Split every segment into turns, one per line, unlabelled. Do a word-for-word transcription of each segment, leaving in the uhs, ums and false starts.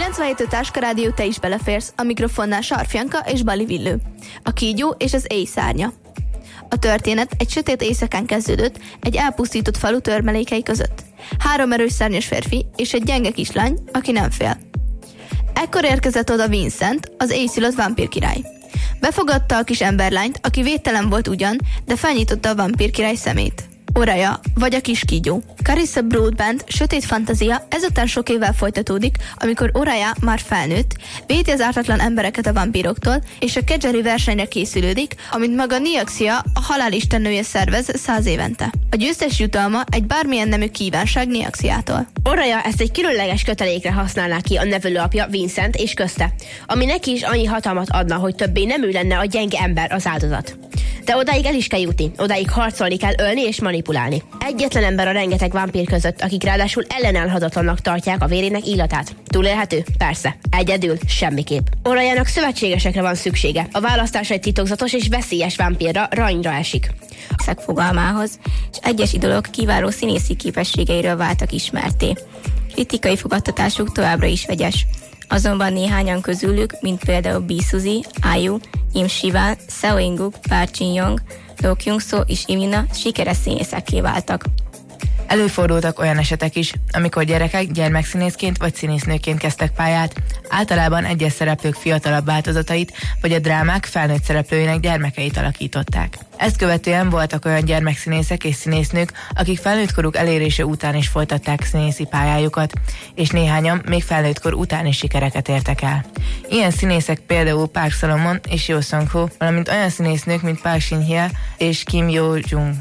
kilencvenhét Táska Rádió, te is beleférsz, a mikrofonnál Sarfjanka és Bali Villő. A kígyó és az éj szárnya. A történet egy sötét éjszakán kezdődött, egy elpusztított falu törmelékei között. Három erős szárnyas férfi és egy gyenge kislány, aki nem fél. Ekkor érkezett oda Vincent, az éjszülött vámpírkirály. Befogadta a kis emberlányt, aki védtelen volt ugyan, de felnyitotta a vámpírkirály szemét. Oraja, vagy a kis kígyó. Carissa Broadbent sötét fantázia ezután sok évvel folytatódik, amikor Oraja már felnőtt, védi az ártatlan embereket a vampíroktól, és a kedzseri versenyre készülődik, amit maga Nyaxia, a halálistennője szervez száz évente. A győztes jutalma egy bármilyen nemű kívánság Nyaxiától.
Oraja ezt egy különleges kötelékre használná ki a nevelőapja Vincent és közte, ami neki is annyi hatalmat adna, hogy többé nem ő lenne a gyenge ember az áldozat. De odáig el is kell jutni, odáig harcolni kell, ölni és manipulálni. Egyetlen ember a rengeteg vámpír között, akik ráadásul ellenállhatatlannak tartják a vérének illatát. Túlélhető? Persze. Egyedül? Semmiképp. Orajának szövetségesekre van szüksége. A választása egy titokzatos és veszélyes vámpírra, Ranyra esik.
Szek fogalmához, és egyes idolok kiváló színészi képességeiről váltak ismerté. Kritikai fogadtatásuk továbbra is vegyes. Azonban néhányan közülük, mint például Bisuzi, Ayu, Im Shivan, Seo In-guk, Park Jin-young, Do Kyung-soo és Imina sikeres színészekké váltak.
Előfordultak olyan esetek is, amikor gyerekek gyermekszínészként vagy színésznőként kezdtek pályát, általában egyes szereplők fiatalabb változatait, vagy a drámák felnőtt szereplőinek gyermekeit alakították. Ezt követően voltak olyan gyermekszínészek és színésznők, akik felnőttkoruk elérése után is folytatták színészi pályájukat, és néhányan még felnőttkor után is sikereket értek el. Ilyen színészek például Park Salomon és Yoo Sung-ho, valamint olyan színésznők, mint Park Shin-hye és Kim Yo-jung.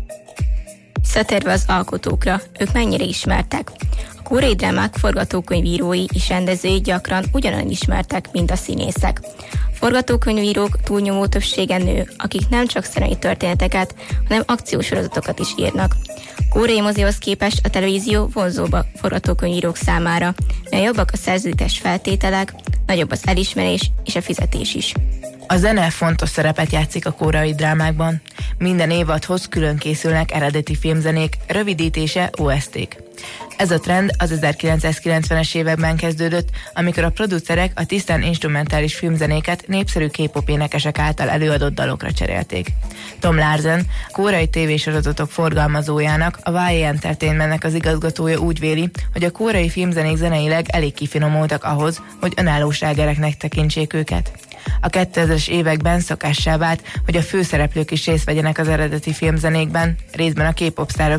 Visszatérve az alkotókra, ők mennyire ismertek? A koreai drámák forgatókönyvírói és rendezői gyakran ugyanolyan ismertek, mint a színészek. A forgatókönyvírók túlnyomó többsége nő, akik nem csak szerelmi történeteket, hanem akciósorozatokat is írnak. A koreai mozihoz képest a televízió vonzóbb a forgatókönyvírók számára, mert jobbak a szerződéses feltételek, nagyobb az elismerés és a fizetés is.
A zene fontos szerepet játszik a koreai drámákban. Minden évadhoz külön készülnek eredeti filmzenék, rövidítése o es té-k. Ez a trend az ezerkilencszázkilencvenes években kezdődött, amikor a producerek a tisztán instrumentális filmzenéket népszerű K-pop énekesek által előadott dalokra cserélték. Tom Larsen, koreai tévésorozatok forgalmazójának, a vá á Entertainmentnek az igazgatója úgy véli, hogy a koreai filmzenék zeneileg elég kifinomultak ahhoz, hogy önálló slágereknek tekintsék őket. A kétezres években szokássá vált, hogy a főszereplők is részt vegyenek az eredeti filmzenékben, részben a K-pop sztárok